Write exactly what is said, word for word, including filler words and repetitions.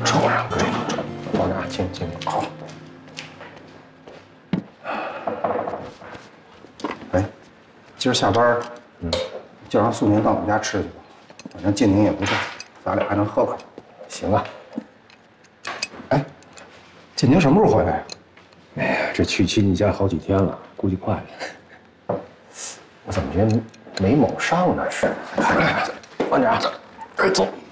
抽上，抽上，抽。往这啊，请请好。哎，今儿下班，嗯，就让素宁到我们家吃去吧。反正静宁也不在，咱俩还能喝口。行啊。哎，静宁什么时候回来呀？ 哎呀，这去亲戚家好几天了，估计快了。我怎么觉得没某上呢？是，看着，慢点啊，走。